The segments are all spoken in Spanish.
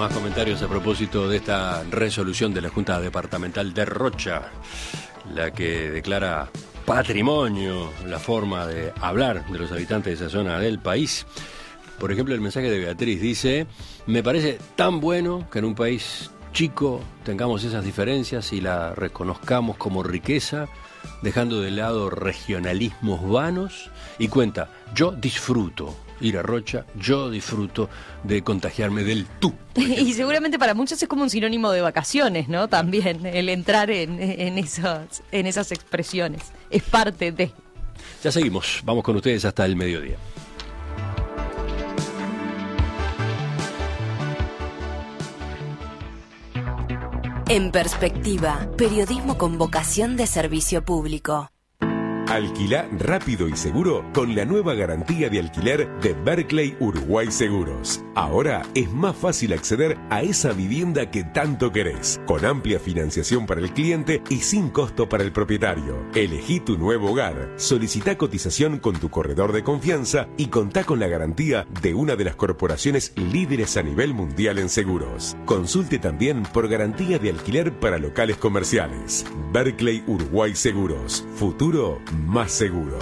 Más comentarios a propósito de esta resolución de la Junta Departamental de Rocha, la que declara patrimonio la forma de hablar de los habitantes de esa zona del país. Por ejemplo, el mensaje de Beatriz dice: me parece tan bueno que en un país chico tengamos esas diferencias y la reconozcamos como riqueza, dejando de lado regionalismos vanos. Y cuenta: yo disfruto ir a Rocha, yo disfruto de contagiarme del tú. Y seguramente para muchos es como un sinónimo de vacaciones, ¿no? También el entrar en esas expresiones. Es parte de... Ya seguimos, vamos con ustedes hasta el mediodía. En Perspectiva, periodismo con vocación de servicio público. Alquilá rápido y seguro con la nueva garantía de alquiler de Berkeley Uruguay Seguros. Ahora es más fácil acceder a esa vivienda que tanto querés, con amplia financiación para el cliente y sin costo para el propietario. Elegí tu nuevo hogar, solicita cotización con tu corredor de confianza y contá con la garantía de una de las corporaciones líderes a nivel mundial en seguros. Consulte también por garantía de alquiler para locales comerciales. Berkeley Uruguay Seguros. Futuro más seguro.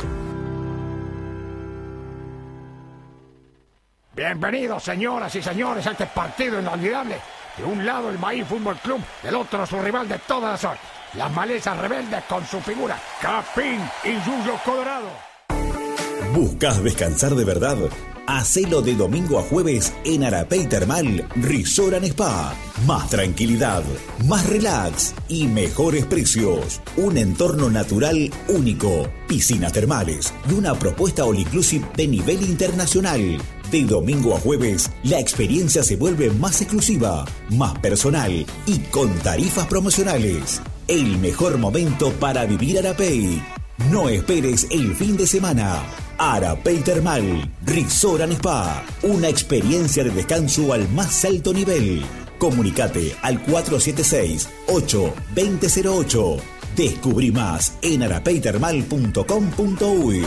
Bienvenidos, señoras y señores, a este partido inolvidable. De un lado el Maíz Fútbol Club, del otro su rival de todas las horas, las Malezas Rebeldes con su figura Capín y Yuyo Colorado. ¿Buscas descansar de verdad? Hacelo de domingo a jueves en Arapey Termal Resort and Spa. Más tranquilidad, más relax y mejores precios. Un entorno natural único, piscinas termales y una propuesta all inclusive de nivel internacional. De domingo a jueves, la experiencia se vuelve más exclusiva, más personal y con tarifas promocionales. El mejor momento para vivir Arapey. No esperes el fin de semana. Arapey Termal Resort and Spa. Una experiencia de descanso al más alto nivel. Comunicate al 476-8-2008. Descubrí más en arapeytermal.com.uy.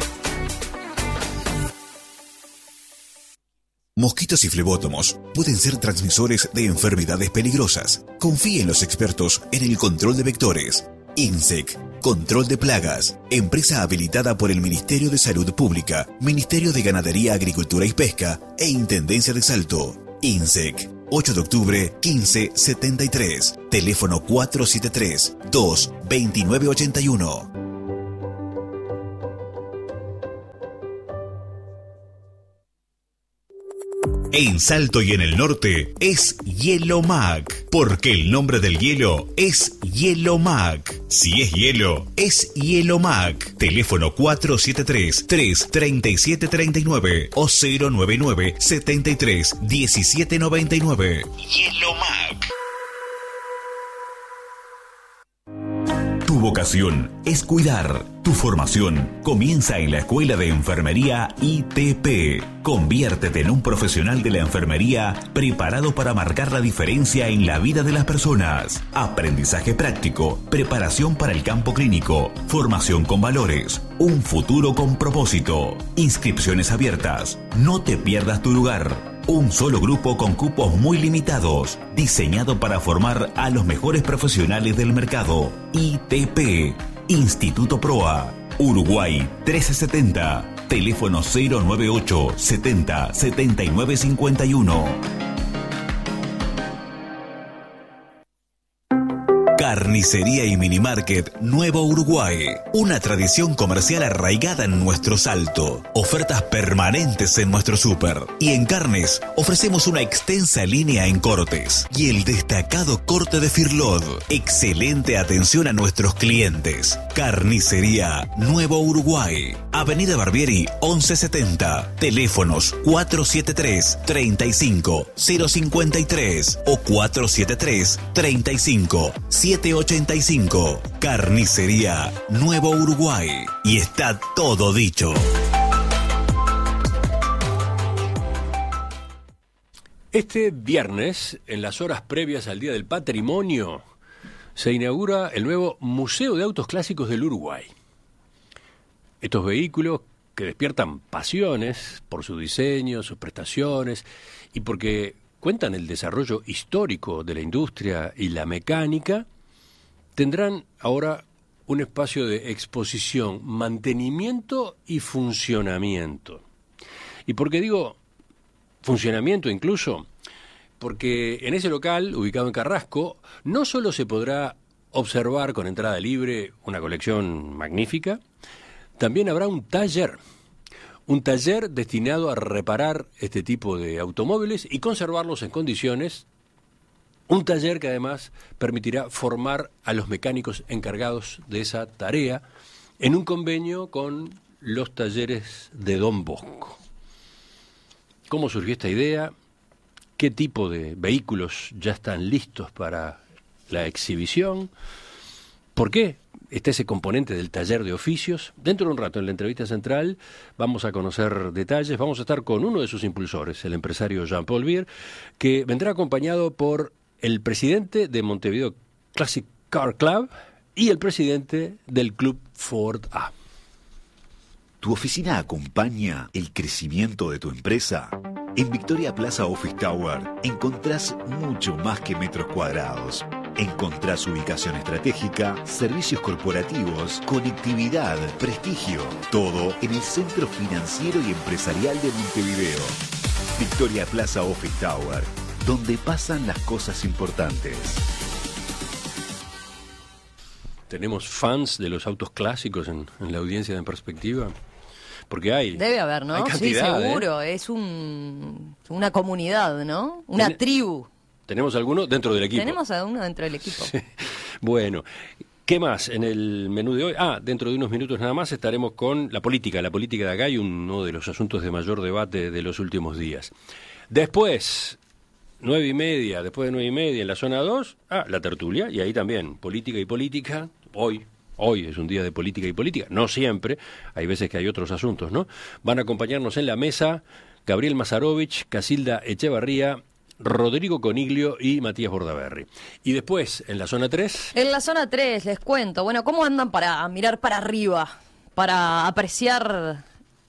Mosquitos y flebótomos pueden ser transmisores de enfermedades peligrosas. Confíe en los expertos en el control de vectores. INSEC, Control de Plagas, empresa habilitada por el Ministerio de Salud Pública, Ministerio de Ganadería, Agricultura y Pesca e Intendencia de Salto. INSEC, 8 de octubre, 1573, teléfono 473-22981. En Salto y en el norte es Hielo-Mac, porque el nombre del hielo es Hielo-Mac. Si es hielo, es Hielo-Mac. Teléfono 473-33739 o 099-73-1799. Hielo-Mac. Tu vocación es cuidar. Tu formación comienza en la Escuela de Enfermería ITP. Conviértete en un profesional de la enfermería preparado para marcar la diferencia en la vida de las personas. Aprendizaje práctico, preparación para el campo clínico, formación con valores, un futuro con propósito. Inscripciones abiertas. No te pierdas tu lugar. Un solo grupo con cupos muy limitados, diseñado para formar a los mejores profesionales del mercado. ITP, Instituto Proa, Uruguay 1370, teléfono 098 70 79 51. Carnicería y Minimarket Nuevo Uruguay. Una tradición comercial arraigada en nuestro Salto. Ofertas permanentes en nuestro súper. Y en carnes ofrecemos una extensa línea en cortes. Y el destacado corte de Firlod. Excelente atención a nuestros clientes. Carnicería Nuevo Uruguay. Avenida Barbieri 1170. Teléfonos 473-35-053 o 473-35-785. Carnicería Nuevo Uruguay. Y está todo dicho. Este viernes, en las horas previas al Día del Patrimonio, se inaugura el nuevo Museo de Autos Clásicos del Uruguay. Estos vehículos que despiertan pasiones por su diseño, sus prestaciones y porque cuentan el desarrollo histórico de la industria y la mecánica, tendrán ahora un espacio de exposición, mantenimiento y funcionamiento. ¿Y por qué digo funcionamiento incluso? Porque en ese local, ubicado en Carrasco, no solo se podrá observar con entrada libre una colección magnífica, también habrá un taller destinado a reparar este tipo de automóviles y conservarlos en condiciones, un taller que además permitirá formar a los mecánicos encargados de esa tarea en un convenio con los talleres de Don Bosco. ¿Cómo surgió esta idea? ¿Qué tipo de vehículos ya están listos para la exhibición? ¿Por qué está ese componente del taller de oficios? Dentro de un rato, en la entrevista central, vamos a conocer detalles. Vamos a estar con uno de sus impulsores, el empresario Jean-Paul Bier, que vendrá acompañado por el presidente de Montevideo Classic Car Club y el presidente del Club Ford A. ¿Tu oficina acompaña el crecimiento de tu empresa? En Victoria Plaza Office Tower encontrás mucho más que metros cuadrados. Encontrás ubicación estratégica, servicios corporativos, conectividad, prestigio. Todo en el centro financiero y empresarial de Montevideo. Victoria Plaza Office Tower, donde pasan las cosas importantes. ¿Tenemos fans de los autos clásicos en la audiencia de En Perspectiva? Porque hay... Debe haber, ¿no? Hay cantidad, sí, seguro. Es una comunidad, ¿no? Una tribu. ¿Tenemos alguno dentro del equipo? Tenemos a uno dentro del equipo. Sí. Bueno, ¿qué más en el menú de hoy? Dentro de unos minutos nada más estaremos con la política. La política de acá y uno de los asuntos de mayor debate de los últimos días. Después, 9:30, después de 9:30 en la zona 2, la tertulia, y ahí también, política y política, Hoy es un día de política y política, no siempre, hay veces que hay otros asuntos, ¿no? Van a acompañarnos en la mesa Gabriel Mazarovich, Casilda Echevarría, Rodrigo Coniglio y Matías Bordaberry. Y después, en la zona 3... En la zona 3, les cuento, bueno, ¿cómo andan para mirar para arriba? Para apreciar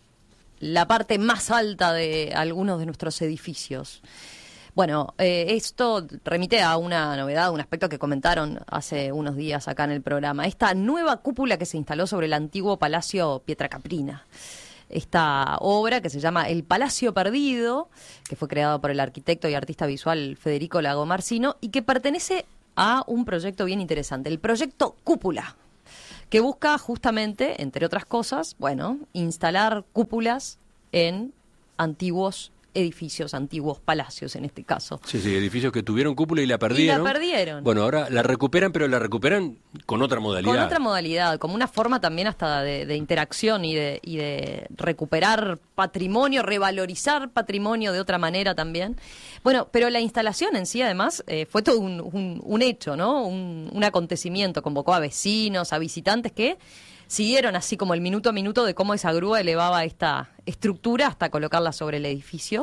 la parte más alta de algunos de nuestros edificios. Bueno, esto remite a una novedad, un aspecto que comentaron hace unos días acá en el programa. Esta nueva cúpula que se instaló sobre el antiguo Palacio Pietracaprina. Esta obra que se llama El Palacio Perdido, que fue creado por el arquitecto y artista visual Federico Lagomarsino y que pertenece a un proyecto bien interesante, el proyecto Cúpula, que busca justamente, entre otras cosas, instalar cúpulas en antiguos edificios, antiguos palacios en este caso. Sí, edificios que tuvieron cúpula y la perdieron. Bueno, ahora la recuperan, pero la recuperan con otra modalidad. Con otra modalidad, como una forma también hasta de interacción y de recuperar patrimonio, revalorizar patrimonio de otra manera también. Bueno, pero la instalación en sí además fue todo un hecho, ¿no? Un acontecimiento, convocó a vecinos, a visitantes que siguieron así como el minuto a minuto de cómo esa grúa elevaba esta estructura hasta colocarla sobre el edificio,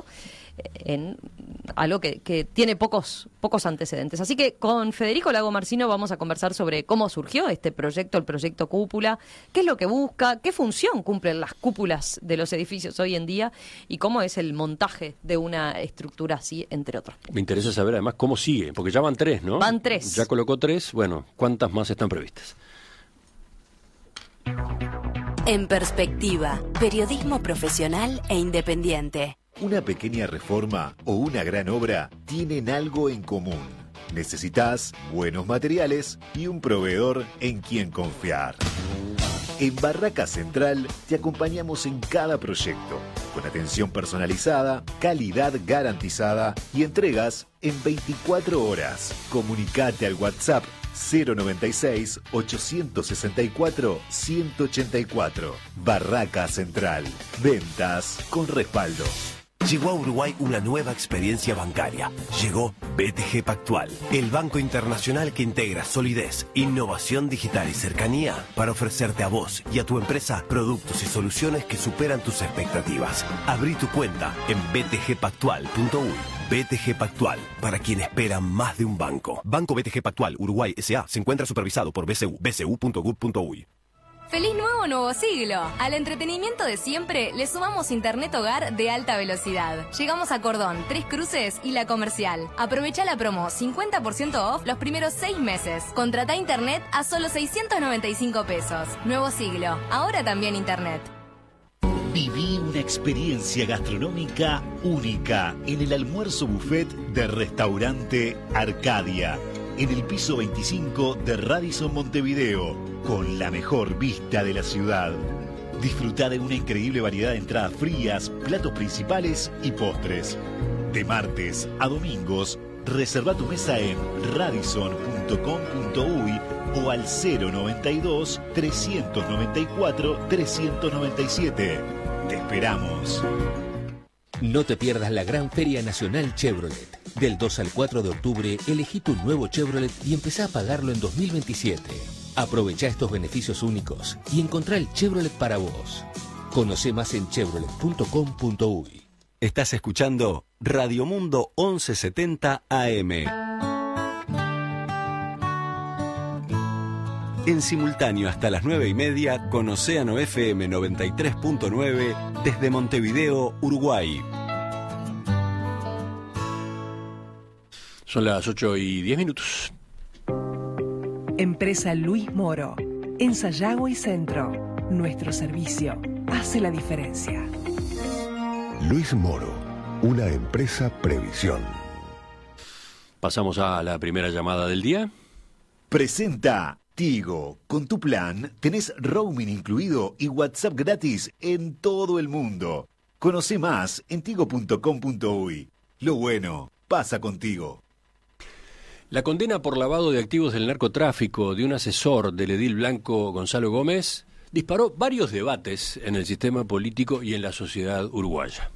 en algo que tiene pocos antecedentes. Así que con Federico Lagomarsino vamos a conversar sobre cómo surgió este proyecto, el proyecto Cúpula, qué es lo que busca, qué función cumplen las cúpulas de los edificios hoy en día y cómo es el montaje de una estructura así, entre otros. Me interesa saber además cómo sigue, porque ya van 3, ¿no? Van 3. Ya colocó 3, bueno, ¿cuántas más están previstas? En Perspectiva, periodismo profesional e independiente. Una pequeña reforma o una gran obra tienen algo en común. Necesitas buenos materiales y un proveedor en quien confiar. En Barraca Central te acompañamos en cada proyecto, con atención personalizada, calidad garantizada y entregas en 24 horas. Comunicate al WhatsApp 096-864-184. Barraca Central. Ventas con respaldo. Llegó a Uruguay una nueva experiencia bancaria. Llegó BTG Pactual, el banco internacional que integra solidez, innovación digital y cercanía para ofrecerte a vos y a tu empresa productos y soluciones que superan tus expectativas. Abrí tu cuenta en btgpactual.uy. BTG Pactual, para quien espera más de un banco. Banco BTG Pactual, Uruguay S.A. se encuentra supervisado por BCU, bcu.gov.uy. ¡Feliz Nuevo Llegó Nuevo Siglo. Al entretenimiento de siempre le sumamos internet hogar de alta velocidad. Llegamos a Cordón, Tres Cruces y La Comercial. Aprovecha la promo 50% off los primeros 6 meses. Contrata internet a solo 695 pesos. Nuevo Siglo. Ahora también internet. Viví una experiencia gastronómica única en el almuerzo buffet de Restaurante Arcadia, en el piso 25 de Radisson Montevideo, con la mejor vista de la ciudad. Disfruta de una increíble variedad de entradas frías, platos principales y postres. De martes a domingos, reserva tu mesa en radisson.com.uy o al 092 394 397. Te esperamos. No te pierdas la Gran Feria Nacional Chevrolet. Del 2 al 4 de octubre, elegí tu nuevo Chevrolet y empezá a pagarlo en 2027. Aprovecha estos beneficios únicos y encontrá el Chevrolet para vos. Conoce más en chevrolet.com.uy. Estás escuchando Radio Mundo 1170 AM. En simultáneo hasta las 9:30 con Océano FM 93.9 desde Montevideo, Uruguay. Son las 8:10. Empresa Luis Moro. En Sayago y Centro. Nuestro servicio hace la diferencia. Luis Moro, una empresa Previsión. Pasamos a la primera llamada del día. Presenta Tigo. Con tu plan tenés roaming incluido y WhatsApp gratis en todo el mundo. Conoce más en tigo.com.uy. Lo bueno pasa contigo. La condena por lavado de activos del narcotráfico de un asesor del edil blanco Gonzalo Gómez disparó varios debates en el sistema político y en la sociedad uruguaya.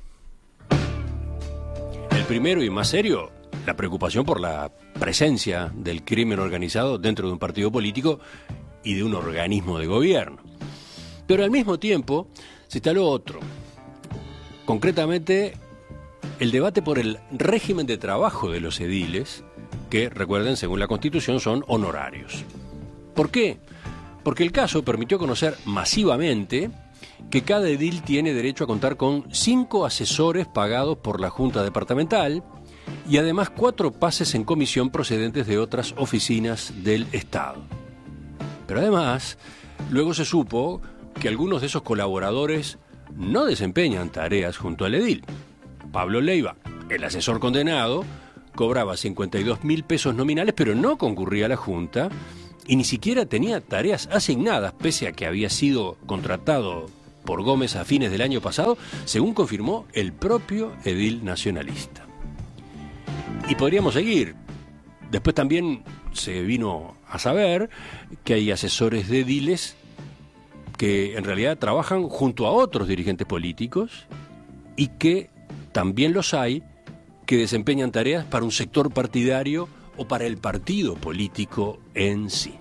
El primero y más serio, la preocupación por la presencia del crimen organizado dentro de un partido político y de un organismo de gobierno. Pero al mismo tiempo se instaló otro, concretamente el debate por el régimen de trabajo de los ediles, que, recuerden, según la Constitución, son honorarios. ¿Por qué? Porque el caso permitió conocer masivamente que cada edil tiene derecho a contar con 5 asesores pagados por la Junta Departamental y además 4 pases en comisión procedentes de otras oficinas del Estado. Pero además, luego se supo que algunos de esos colaboradores no desempeñan tareas junto al edil. Pablo Leiva, el asesor condenado, cobraba 52.000 pesos nominales, pero no concurría a la Junta y ni siquiera tenía tareas asignadas, pese a que había sido contratado por Gómez a fines del año pasado, según confirmó el propio edil nacionalista. Y podríamos seguir. Después también se vino a saber que hay asesores de ediles que en realidad trabajan junto a otros dirigentes políticos y que también los hay que desempeñan tareas para un sector partidario o para el partido político en sí.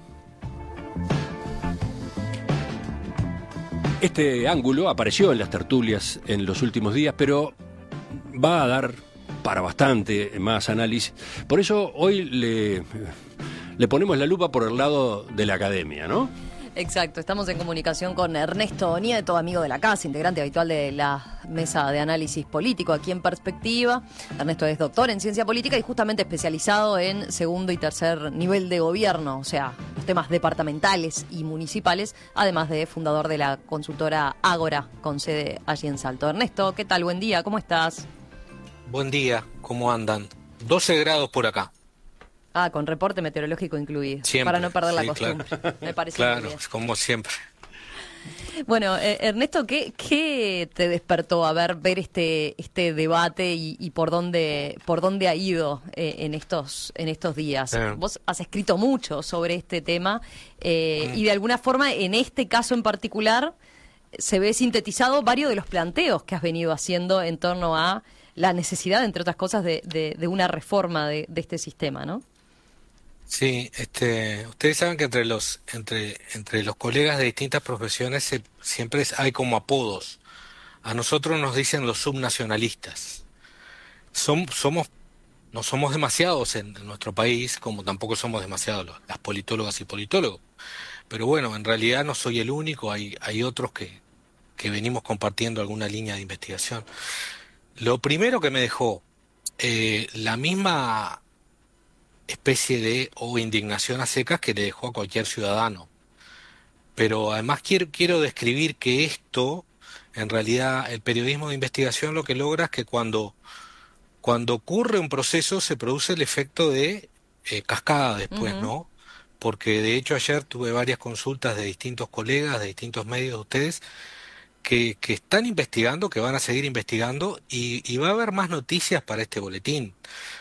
Este ángulo apareció en las tertulias en los últimos días, pero va a dar para bastante más análisis. Por eso hoy le ponemos la lupa por el lado de la academia, ¿no? Exacto, estamos en comunicación con Ernesto Nieto, amigo de la casa, integrante habitual de la mesa de análisis político aquí en Perspectiva. Ernesto es doctor en ciencia política y justamente especializado en segundo y tercer nivel de gobierno, o sea, los temas departamentales y municipales, además de fundador de la consultora Ágora, con sede allí en Salto. Ernesto, ¿qué tal? Buen día, ¿cómo estás? Buen día, ¿cómo andan? 12 grados por acá. Ah, con reporte meteorológico incluido, siempre, para no perder la sí, costumbre. Claro. Me parece claro, muy bien. como siempre. Bueno, Ernesto, ¿qué te despertó a ver este debate y por dónde ha ido en estos días? Vos has escrito mucho sobre este tema y de alguna forma en este caso en particular se ve sintetizado varios de los planteos que has venido haciendo en torno a la necesidad, entre otras cosas, de una reforma de este sistema, ¿no? Sí, ustedes saben que entre los colegas de distintas profesiones siempre hay como apodos. A nosotros nos dicen los subnacionalistas. No somos demasiados en nuestro país, como tampoco somos demasiados las politólogas y politólogos. pero bueno, en realidad no soy el único, hay otros que venimos compartiendo alguna línea de investigación. Lo primero que me dejó la misma especie de indignación a secas que le dejó a cualquier ciudadano. Pero además quiero describir que esto, en realidad, el periodismo de investigación lo que logra es que cuando ocurre un proceso se produce el efecto de cascada después, ¿no? Porque de hecho ayer tuve varias consultas de distintos colegas, de distintos medios de ustedes, que están investigando, que van a seguir investigando, y va a haber más noticias para este boletín.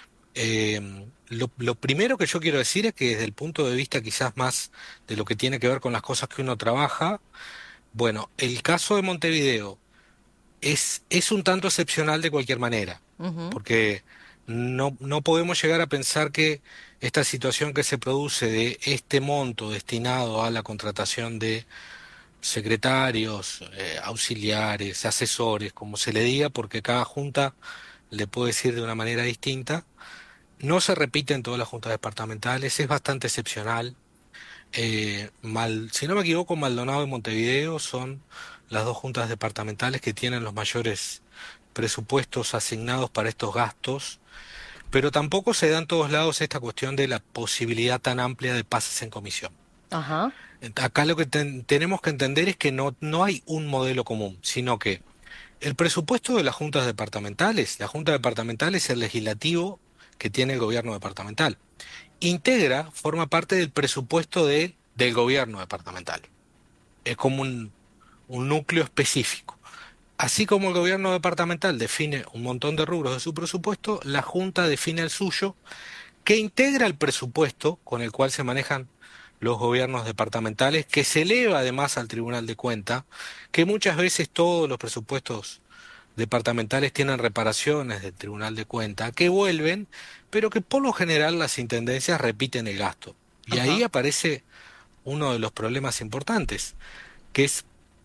Lo primero que yo quiero decir es que desde el punto de vista quizás más de lo que tiene que ver con las cosas que uno trabaja, bueno, el caso de Montevideo es un tanto excepcional de cualquier manera, porque no podemos llegar a pensar que esta situación que se produce de este monto destinado a la contratación de secretarios, auxiliares, asesores, como se le diga, porque cada junta le puede decir de una manera distinta, no se repite en todas las juntas departamentales, es bastante excepcional. Si no me equivoco, Maldonado y Montevideo son las dos juntas departamentales que tienen los mayores presupuestos asignados para estos gastos, pero tampoco se da en todos lados esta cuestión de la posibilidad tan amplia de pases en comisión. Ajá. Acá lo que tenemos que entender es que no hay un modelo común, sino que el presupuesto de las juntas departamentales, la junta departamental es el legislativo que tiene el gobierno departamental. Forma parte del presupuesto del gobierno departamental. Es como un núcleo específico. Así como el gobierno departamental define un montón de rubros de su presupuesto, la Junta define el suyo, que integra el presupuesto con el cual se manejan los gobiernos departamentales, que se eleva además al Tribunal de Cuentas, que muchas veces todos los presupuestos departamentales tienen reparaciones del Tribunal de Cuentas, que vuelven, pero que por lo general las intendencias repiten el gasto. Y ahí aparece uno de los problemas importantes, que es,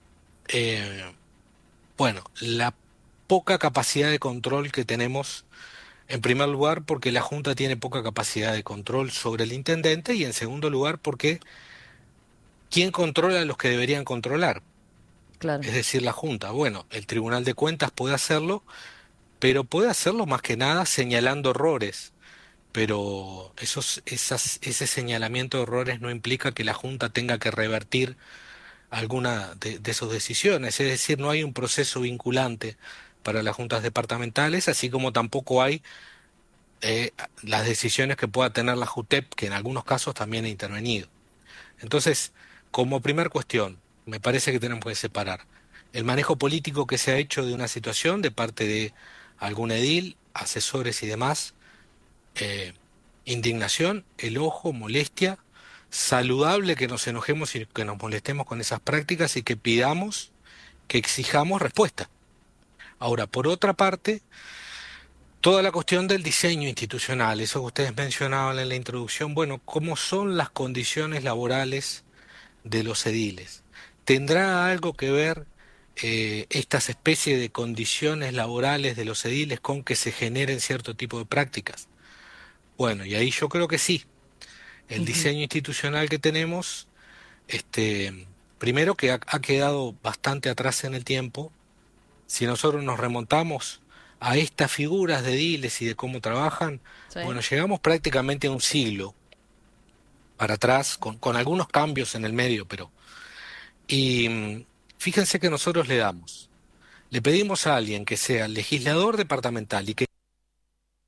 la poca capacidad de control que tenemos, en primer lugar porque la Junta tiene poca capacidad de control sobre el intendente, y en segundo lugar porque ¿quién controla a los que deberían controlar? Claro. Es decir, la Junta. Bueno, el Tribunal de Cuentas puede hacerlo, pero puede hacerlo más que nada señalando errores. Pero ese señalamiento de errores no implica que la Junta tenga que revertir alguna de sus decisiones. Es decir, no hay un proceso vinculante para las juntas departamentales, así como tampoco hay las decisiones que pueda tener la JUTEP, que en algunos casos también ha intervenido. Entonces, como primer cuestión, me parece que tenemos que separar el manejo político que se ha hecho de una situación de parte de algún edil, asesores y demás, indignación, enojo, molestia, saludable que nos enojemos y que nos molestemos con esas prácticas y que pidamos, que exijamos respuesta. Ahora, por otra parte, toda la cuestión del diseño institucional, eso que ustedes mencionaban en la introducción, bueno, ¿cómo son las condiciones laborales de los ediles? ¿Tendrá algo que ver estas especies de condiciones laborales de los ediles con que se generen cierto tipo de prácticas? Bueno, y ahí yo creo que sí. El diseño institucional que tenemos, primero que ha quedado bastante atrás en el tiempo. Si nosotros nos remontamos a estas figuras de ediles y de cómo trabajan, bueno, llegamos prácticamente a un siglo para atrás, con algunos cambios en el medio, pero... Y fíjense que nosotros le pedimos a alguien que sea legislador departamental y que